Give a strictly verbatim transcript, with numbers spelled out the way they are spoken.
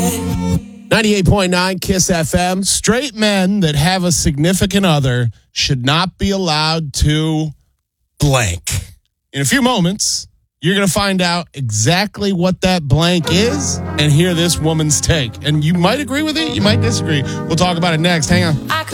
ninety-eight point nine Kiss F M. Straight men that have a significant other should not be allowed to blank. In a few moments, you're going to find out exactly what that blank is and hear this woman's take. And you might agree with it, you might disagree. We'll talk about it next. Hang on.